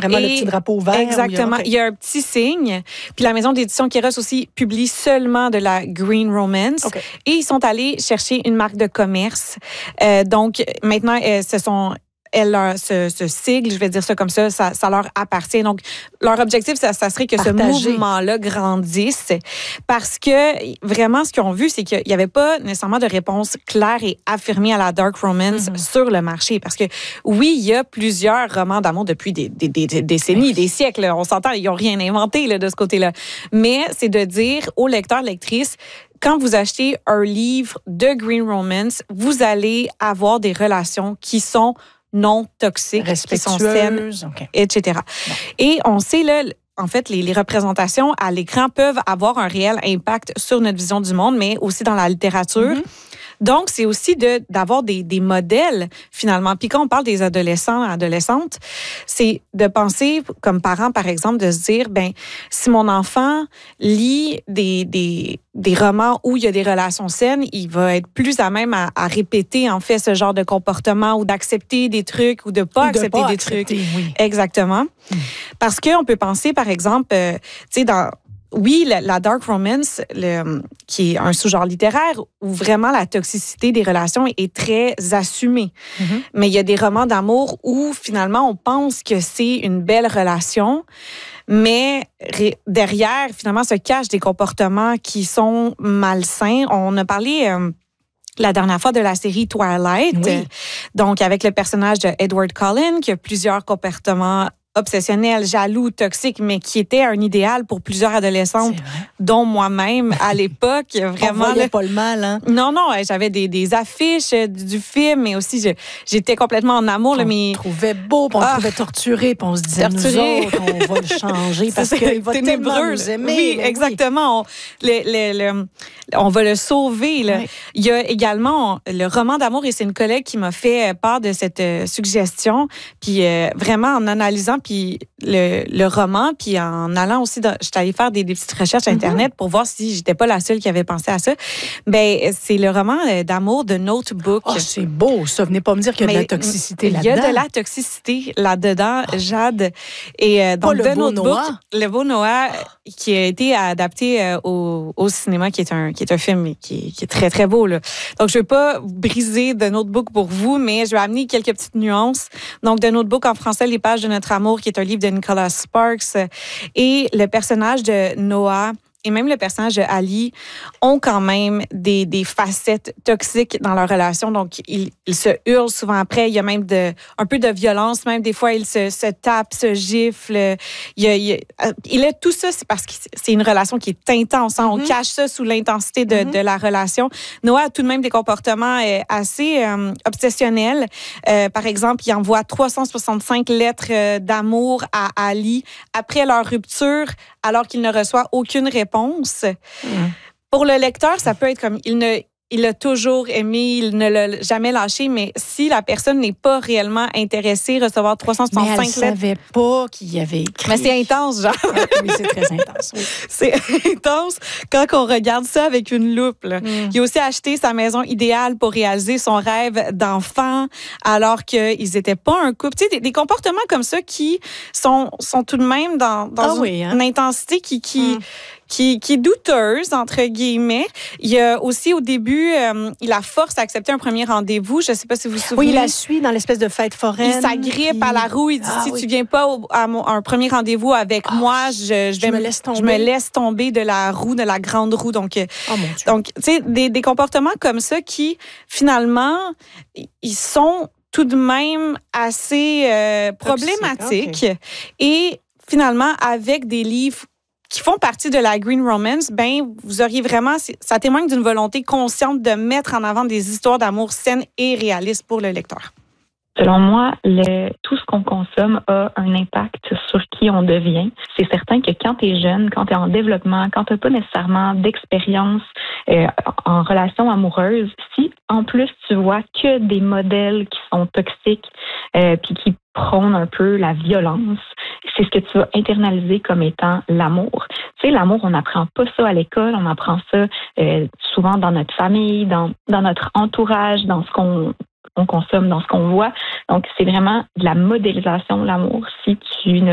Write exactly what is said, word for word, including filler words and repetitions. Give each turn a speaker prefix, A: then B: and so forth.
A: vraiment
B: Et
A: le petit drapeau vert.
B: Exactement.
A: Il
B: y, a, okay. il y a un petit signe. Puis la maison d'édition Kéros aussi publie seulement de la green romance.
A: Okay.
B: Et ils sont allés chercher une marque de commerce. Euh, donc, maintenant, euh, ce sont... Elle, ce, ce sigle, je vais dire ça comme ça, ça, ça leur appartient. Donc, leur objectif, ça, ça serait que Partager. ce mouvement-là grandisse parce que vraiment, ce qu'ils ont vu, c'est qu'il n'y avait pas nécessairement de réponse claire et affirmée à la dark romance mm-hmm. sur le marché. Parce que oui, il y a plusieurs romans d'amour depuis des, des, des, des décennies, des siècles. On s'entend, ils n'ont rien inventé là, de ce côté-là. Mais c'est de dire aux lecteurs, lectrices, quand vous achetez un livre de green romance, vous allez avoir des relations qui sont non toxiques, qui sont saines, okay. et cetera. Bon. Et on sait, là, en fait, les, les représentations à l'écran peuvent avoir un réel impact sur notre vision du monde, mais aussi dans la littérature. Mm-hmm. Donc, c'est aussi de, d'avoir des, des modèles, finalement. Puis quand on parle des adolescents, adolescentes, c'est de penser, comme parents, par exemple, de se dire, ben si mon enfant lit des, des, des romans où il y a des relations saines, il va être plus à même à, à répéter, en fait, ce genre de comportement ou d'accepter des trucs ou de pas ou de accepter pas des accepter, trucs.
A: Oui.
B: Exactement. Hum. Parce qu'on peut penser, par exemple, euh, tu sais, dans... Oui, la, la dark romance, le, qui est un sous-genre littéraire où vraiment la toxicité des relations est très assumée. Mm-hmm. Mais il y a des romans d'amour où finalement on pense que c'est une belle relation, mais ré, derrière finalement se cachent des comportements qui sont malsains. On a parlé euh, la dernière fois de la série Twilight,
A: oui.
B: donc avec le personnage de Edward Cullen qui a plusieurs comportements obsessionnel, jaloux, toxique, mais qui était un idéal pour plusieurs adolescentes, dont moi-même à l'époque. Vraiment,
A: on voyait pas le mal, hein?
B: Non, non, j'avais des, des affiches du film, mais aussi je, j'étais complètement en amour.
A: On
B: là, mais...
A: trouvait beau, puis on ah, le trouvait torturé, puis on se disait, torturé. Nous autres, on va le changer parce qu'il va tellement nous aimer.
B: Oui, exactement. Oui. On, le, le, le, on va le sauver. Là. Oui. Il y a également le roman d'amour, et c'est une collègue qui m'a fait part de cette euh, suggestion, puis euh, vraiment en analysant puis le, le roman, puis en allant aussi, dans, j'étais allée faire des, des petites recherches Internet mm-hmm. pour voir si j'étais pas la seule qui avait pensé à ça. Ben c'est le roman d'amour de Notebook.
A: Oh, c'est beau, ça. Venez pas me dire qu'il y a Mais, de la toxicité là-dedans.
B: Il y a de la toxicité là-dedans, oh. Jade. Et euh, donc,
A: pas le
B: de
A: beau
B: Notebook,
A: Noah.
B: Le beau Noah, oh. qui a été adapté euh, au, au cinéma, qui est un, qui est un film qui, qui est très, très beau. Là. Donc, je vais pas briser de Notebook pour vous, mais je vais amener quelques petites nuances. Donc, de Notebook, en français, Les pages de notre amour, qui est un livre de Nicholas Sparks. Et le personnage de Noah et même le personnage de Ali ont quand même des, des facettes toxiques dans leur relation. Donc, ils, ils se hurlent souvent après. Il y a même de, un peu de violence. Même des fois, ils se, se tapent, se giflent. Il y a, il y a, il a, tout ça, c'est parce que c'est une relation qui est intense. Hein? Mm-hmm. On cache ça sous l'intensité de, mm-hmm. de la relation. Noah a tout de même des comportements euh, assez euh, obsessionnels. Euh, par exemple, il envoie trois cent soixante-cinq lettres euh, d'amour à Ali après leur rupture, alors qu'il ne reçoit aucune réponse. Mmh. Pour le lecteur, ça peut être comme il ne il l'a toujours aimé, il ne l'a jamais lâché, mais si la personne n'est pas réellement intéressée, recevoir trois cent soixante-cinq lettres...
A: Mais elle ne savait pas qu'il y avait écrit.
B: Mais c'est intense, genre.
A: Oui, c'est très intense. Oui.
B: C'est intense quand on regarde ça avec une loupe. Là. Mm. Il a aussi acheté sa maison idéale pour réaliser son rêve d'enfant, alors qu'ils n'étaient pas un couple. Tu sais, des, des comportements comme ça qui sont, sont tout de même dans, dans
A: ah
B: une,
A: oui, hein?
B: une intensité qui... qui mm. Qui, qui est douteuse, entre guillemets. Il y a aussi, au début, euh, il la force à accepter un premier rendez-vous. Je ne sais pas si vous vous souvenez.
A: Oui, il la suit dans l'espèce de fête foraine.
B: Il s'agrippe
A: puis...
B: à la roue. Il dit, ah, si oui. tu ne viens pas au, à, mon, à un premier rendez-vous avec oh, moi, je, je, vais
A: je, me laisse tomber.
B: je me laisse tomber de la roue, de la grande roue. Donc,
A: oh, mon Dieu.
B: donc tu sais, des, des comportements comme ça qui, finalement, ils sont tout de même assez euh, problématiques. Okay. Et, finalement, avec des livres qui font partie de la green romance, ben vous auriez vraiment, ça témoigne d'une volonté consciente de mettre en avant des histoires d'amour saines et réalistes pour le lecteur.
C: Selon moi, le, tout ce qu'on consomme a un impact sur qui on devient. C'est certain que quand tu es jeune, quand tu es en développement, quand tu n'as pas nécessairement d'expérience euh, en relation amoureuse, si en plus tu vois que des modèles qui sont toxiques euh, puis qui prônent un peu la violence, c'est ce que tu vas internaliser comme étant l'amour. Tu sais, l'amour, on n'apprend pas ça à l'école, on apprend ça euh, souvent dans notre famille, dans, dans notre entourage, dans ce qu'on on consomme, dans ce qu'on voit. Donc, c'est vraiment de la modélisation de l'amour. Si tu ne